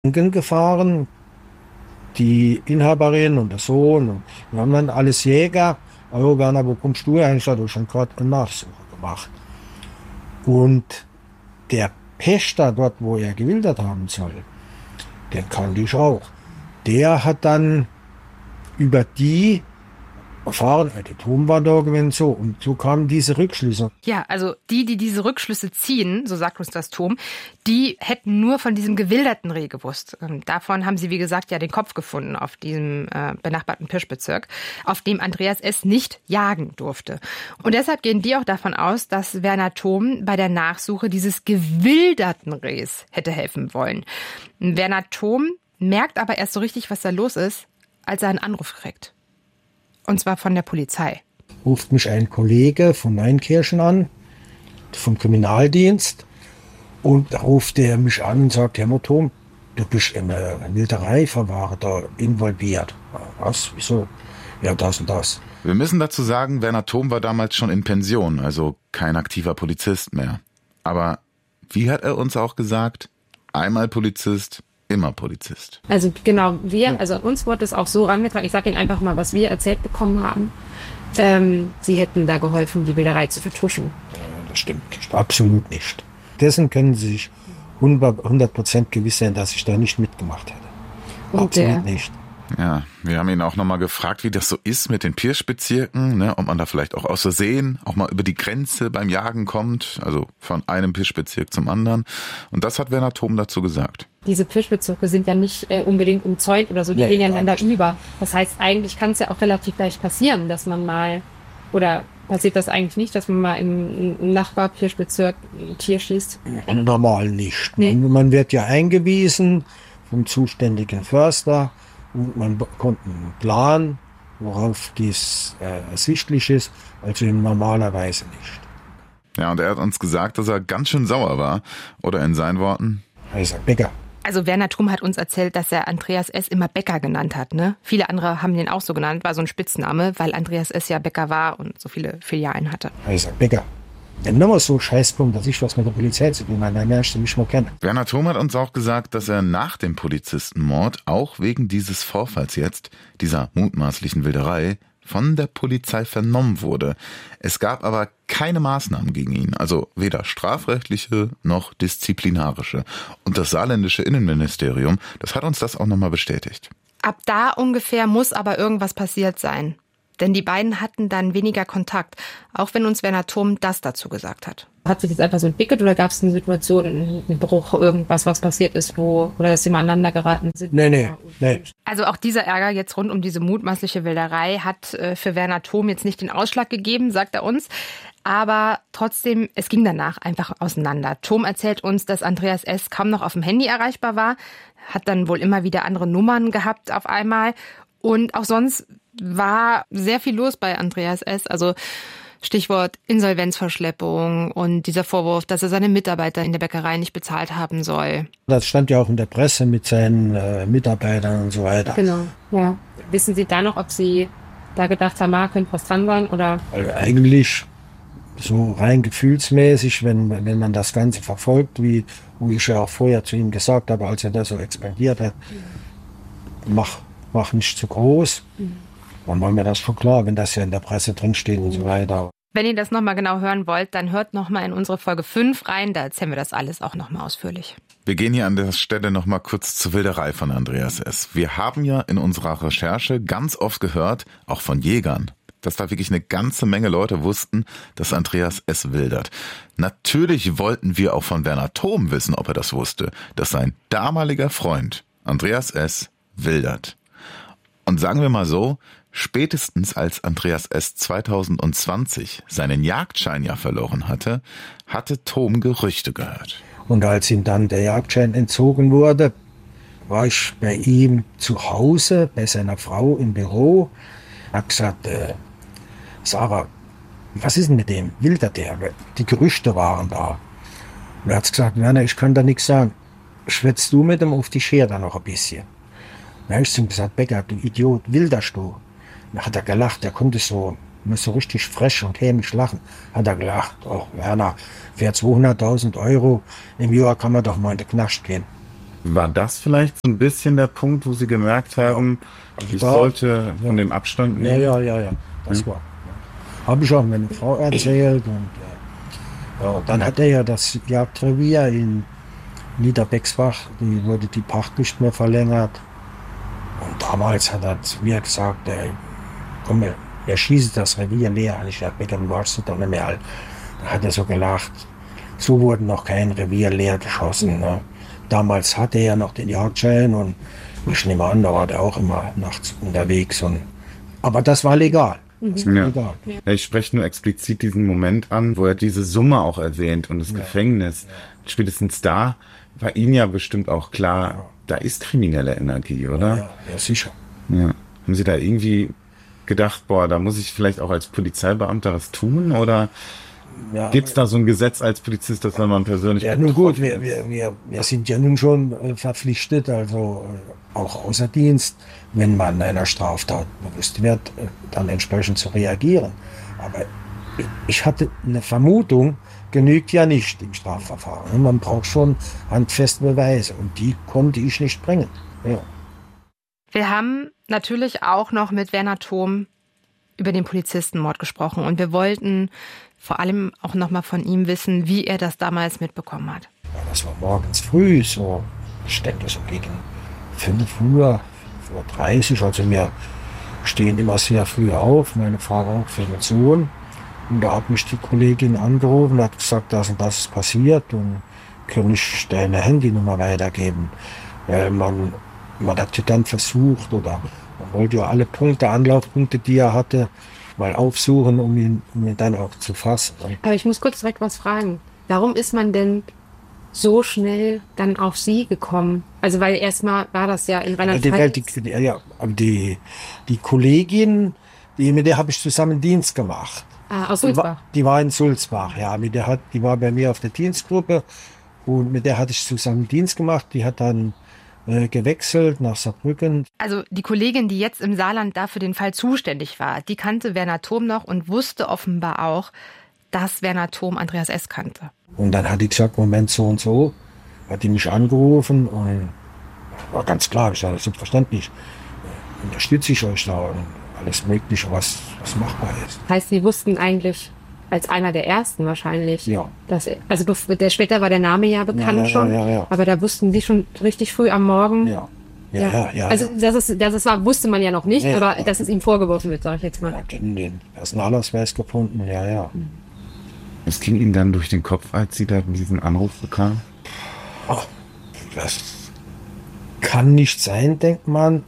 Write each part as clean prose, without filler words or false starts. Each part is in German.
gefahren, die Inhaberin und der Sohn. Und wir haben dann alles Jäger. Hallo Werner, wo kommst du her? Ich habe schon gerade eine Nachsuche gemacht. Und der Pächter dort, wo er gewildert haben soll, den kannte ich auch. Der hat dann über die erfahren, der Tom war da gewesen, so. Und so kamen diese Rückschlüsse. Ja, also die diese Rückschlüsse ziehen, so sagt uns das Tom, die hätten nur von diesem gewilderten Reh gewusst. Davon haben sie, wie gesagt, ja den Kopf gefunden auf diesem benachbarten Pirschbezirk, auf dem Andreas S. nicht jagen durfte. Und deshalb gehen die auch davon aus, dass Werner Thom bei der Nachsuche dieses gewilderten Rehs hätte helfen wollen. Werner Thom merkt aber erst so richtig, was da los ist, als er einen Anruf kriegt. Und zwar von der Polizei. Ruft mich ein Kollege von Neunkirchen an, vom Kriminaldienst. Und da ruft er mich an und sagt, Herr Thom, du bist in einer Wildereiverwahre da involviert. Was? Wieso? Ja, das und das. Wir müssen dazu sagen, Werner Thom war damals schon in Pension, also kein aktiver Polizist mehr. Aber wie hat er uns auch gesagt? Einmal Polizist, immer Polizist. Also genau, uns wurde es auch so rangetragen, ich sage Ihnen einfach mal, was wir erzählt bekommen haben. Sie hätten da geholfen, die Wilderei zu vertuschen. Das stimmt absolut nicht. Dessen können Sie sich 100% gewiss sein, dass ich da nicht mitgemacht hätte. Absolut nicht. Ja, wir haben ihn auch nochmal gefragt, wie das so ist mit den Pirschbezirken, ne, ob man da vielleicht auch aus Versehen auch mal über die Grenze beim Jagen kommt, also von einem Pirschbezirk zum anderen. Und das hat Werner Thom dazu gesagt. Diese Pirschbezirke sind ja nicht unbedingt umzäunt oder so, die gehen ja einander über. Das heißt, eigentlich kann es ja auch relativ leicht passieren, dass man mal, oder passiert das eigentlich nicht, dass man mal im Nachbarpirschbezirk ein Tier schießt? Normal nicht. Nee. Man wird ja eingewiesen vom zuständigen Förster. Und man bekommt einen Plan, worauf dies ersichtlich ist, also normalerweise nicht. Ja, und er hat uns gesagt, dass er ganz schön sauer war. Oder in seinen Worten: Er sagt Bäcker. Also Werner Thom hat uns erzählt, dass er Andreas S. immer Bäcker genannt hat. Ne? Viele andere haben den auch so genannt, war so ein Spitzname, weil Andreas S. ja Bäcker war und so viele Filialen hatte. Er sagt Bäcker. Wenn nochmal so Scheißpunkt, dass ich was mit der Polizei zu tun habe, dann lernst du mich mal kennen. Werner Thom hat uns auch gesagt, dass er nach dem Polizistenmord auch wegen dieses Vorfalls jetzt, dieser mutmaßlichen Wilderei, von der Polizei vernommen wurde. Es gab aber keine Maßnahmen gegen ihn, also weder strafrechtliche noch disziplinarische. Und das saarländische Innenministerium, das hat uns das auch nochmal bestätigt. Ab da ungefähr muss aber irgendwas passiert sein. Denn die beiden hatten dann weniger Kontakt, auch wenn uns Werner Thom das dazu gesagt hat. Hat sich jetzt einfach so entwickelt oder gab es eine Situation, einen Bruch, irgendwas, was passiert ist, oder dass sie mal aneinander geraten sind? Nee. Also auch dieser Ärger jetzt rund um diese mutmaßliche Wilderei hat für Werner Thom jetzt nicht den Ausschlag gegeben, sagt er uns. Aber trotzdem, es ging danach einfach auseinander. Thom erzählt uns, dass Andreas S. kaum noch auf dem Handy erreichbar war, hat dann wohl immer wieder andere Nummern gehabt auf einmal. Und auch sonst war sehr viel los bei Andreas S. Also Stichwort Insolvenzverschleppung und dieser Vorwurf, dass er seine Mitarbeiter in der Bäckerei nicht bezahlt haben soll. Das stand ja auch in der Presse mit seinen Mitarbeitern und so weiter. Genau, ja. Wissen Sie da noch, ob Sie da gedacht haben, könnte was dran sein? Oder? Also eigentlich so rein gefühlsmäßig, wenn man das Ganze verfolgt, wo ich ja auch vorher zu ihm gesagt habe, als er das so expandiert hat, mach nicht zu groß. Dann war mir das schon klar, wenn das ja in der Presse drinsteht und so weiter. Wenn ihr das nochmal genau hören wollt, dann hört nochmal in unsere Folge 5 rein, da erzählen wir das alles auch nochmal ausführlich. Wir gehen hier an der Stelle nochmal kurz zur Wilderei von Andreas S. Wir haben ja in unserer Recherche ganz oft gehört, auch von Jägern, dass da wirklich eine ganze Menge Leute wussten, dass Andreas S. wildert. Natürlich wollten wir auch von Werner Thom wissen, ob er das wusste, dass sein damaliger Freund Andreas S. wildert. Und sagen wir mal so, spätestens als Andreas S. 2020 seinen Jagdschein ja verloren hatte Thom Gerüchte gehört. Und als ihm dann der Jagdschein entzogen wurde, war ich bei ihm zu Hause, bei seiner Frau im Büro. Ich habe gesagt, Sarah, was ist denn mit dem? Wildert der? Die Gerüchte waren da. Und er hat gesagt, Werner, ich kann da nichts sagen. Schwätzt du mit ihm auf die Schere noch ein bisschen? Dann habe ich zu ihm gesagt, Becker, du Idiot, wilderst du? Dann hat er gelacht, er konnte so richtig frech und hämisch lachen. Hat er gelacht, oh Werner, für 200.000 € im Jahr kann man doch mal in den Knast gehen. War das vielleicht so ein bisschen der Punkt, wo Sie gemerkt haben, ich sollte von dem Abstand nehmen? Ja. Das war. Habe ich auch meine Frau erzählt. Und dann hat er ja das Jagdrevier in Niederbexbach, die wurde die Pacht nicht mehr verlängert. Und damals hat er zu mir gesagt, komm, er schießt das Revier leer. Und ich dachte, dann warst du doch nicht mehr alt. Da hat er so gelacht. So wurde noch kein Revier leer geschossen. Ne? Damals hatte er ja noch den Jagdschein und ich nehme an, da war der auch immer nachts unterwegs. Aber das war legal. Das war legal. Ja, ich spreche nur explizit diesen Moment an, wo er diese Summe auch erwähnt und das Gefängnis. Spätestens da war Ihnen ja bestimmt auch klar, da ist kriminelle Energie, oder? Ja, sicher. Ja. Haben Sie da irgendwie gedacht, da muss ich vielleicht auch als Polizeibeamter was tun? Oder gibt es da so ein Gesetz als Polizist, dass man persönlich... Ja, nun gut, wir sind ja nun schon verpflichtet, also auch außer Dienst, wenn man einer Straftat bewusst wird, dann entsprechend zu reagieren. Aber ich hatte eine Vermutung, genügt ja nicht im Strafverfahren. Man braucht schon handfeste Beweise und die konnte ich nicht bringen. Ja. Wir haben natürlich auch noch mit Werner Thom über den Polizistenmord gesprochen und wir wollten vor allem auch noch mal von ihm wissen, wie er das damals mitbekommen hat. Ja, das war morgens früh, so ich denke so gegen 5 Uhr, 5:30 Uhr. Also wir stehen immer sehr früh auf, meine Frau auch für den Sohn. Und da hat mich die Kollegin angerufen und hat gesagt, das und das ist passiert und kann ich deine Handynummer weitergeben. Man hat ja dann versucht oder man wollte ja alle Anlaufpunkte, die er hatte, mal aufsuchen, um ihn dann auch zu fassen. Aber ich muss kurz direkt was fragen. Warum ist man denn so schnell dann auf Sie gekommen? Also weil erstmal war das ja in Rheinland-Pfalz. Die Kollegin, mit der habe ich zusammen Dienst gemacht. Aus Sulzbach? Die war in Sulzbach, ja. Die war bei mir auf der Dienstgruppe und mit der hatte ich zusammen Dienst gemacht. Die hat dann gewechselt nach Saarbrücken. Also die Kollegin, die jetzt im Saarland da für den Fall zuständig war, die kannte Werner Thom noch und wusste offenbar auch, dass Werner Thom Andreas S. kannte. Und dann hat die gesagt, Moment, so und so, hat die mich angerufen und war ganz klar, ich sage, selbstverständlich, unterstütze ich euch da und alles Mögliche, was machbar ist. Heißt, Sie wussten eigentlich als einer der ersten wahrscheinlich. Ja. Später war der Name ja bekannt schon. Ja. Aber da wussten Sie schon richtig früh am Morgen. Ja. Also, dass es war, wusste man ja noch nicht, aber dass es ihm vorgeworfen wird, sage ich jetzt mal. Er hat den Personalausweis gefunden, ja. Was ging Ihnen dann durch den Kopf, als Sie da diesen Anruf bekamen? Das kann nicht sein, denkt man.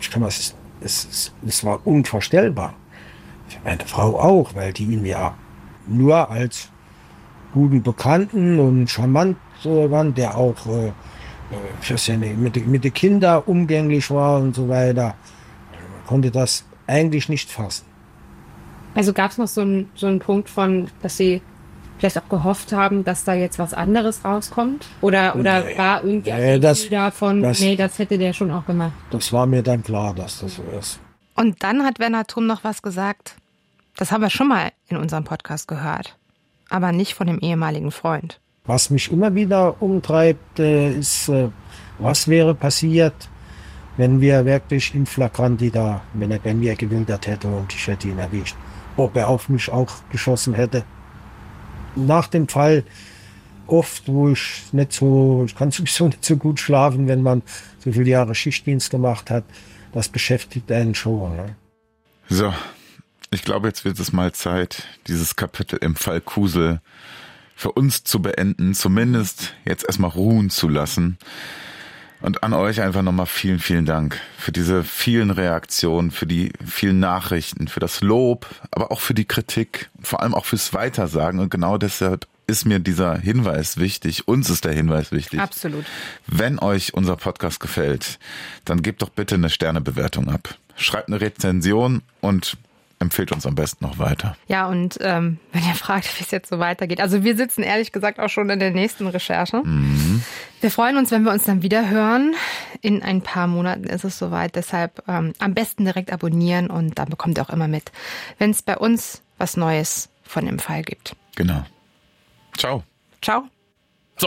Es war unvorstellbar. Für meine Frau auch, weil die ihn ja nur als guten Bekannten und charmant waren, der auch für mit den Kindern umgänglich war und so weiter. Man konnte das eigentlich nicht fassen. Also gab es noch so einen Punkt dass Sie vielleicht auch gehofft haben, dass da jetzt was anderes rauskommt? Oder war irgendwie davon, das hätte der schon auch gemacht? Das war mir dann klar, dass das so ist. Und dann hat Werner Thom noch was gesagt. Das haben wir schon mal in unserem Podcast gehört. Aber nicht von dem ehemaligen Freund. Was mich immer wieder umtreibt, ist, was wäre passiert, wenn wir wirklich in flagranti wenn er bei mir gewildert hätte und ich hätte ihn erwischt. Ob er auf mich auch geschossen hätte. Nach dem Fall oft, ich kann sowieso nicht so gut schlafen, wenn man so viele Jahre Schichtdienst gemacht hat. Das beschäftigt einen schon. Ne? So, ich glaube, jetzt wird es mal Zeit, dieses Kapitel im Fall Kusel für uns zu beenden, zumindest jetzt erstmal ruhen zu lassen. Und an euch einfach nochmal vielen, vielen Dank für diese vielen Reaktionen, für die vielen Nachrichten, für das Lob, aber auch für die Kritik und vor allem auch fürs Weitersagen. Und genau deshalb ist mir dieser Hinweis wichtig. Uns ist der Hinweis wichtig. Absolut. Wenn euch unser Podcast gefällt, dann gebt doch bitte eine Sternebewertung ab. Schreibt eine Rezension und empfiehlt uns am besten noch weiter. Ja, und wenn ihr fragt, wie es jetzt so weitergeht. Also wir sitzen ehrlich gesagt auch schon in der nächsten Recherche. Mhm. Wir freuen uns, wenn wir uns dann wieder hören. In ein paar Monaten ist es soweit. Deshalb am besten direkt abonnieren und dann bekommt ihr auch immer mit, wenn es bei uns was Neues von dem Fall gibt. Genau. Ciao. Ciao. So,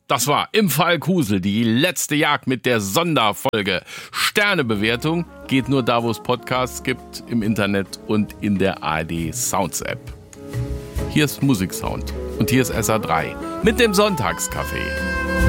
Das war Im Fall Kusel, die letzte Jagd mit der Sonderfolge. Sternebewertung geht nur da, wo es Podcasts gibt, im Internet und in der ARD Sounds App. Hier ist Musiksound und hier ist SA3 mit dem Sonntagscafé.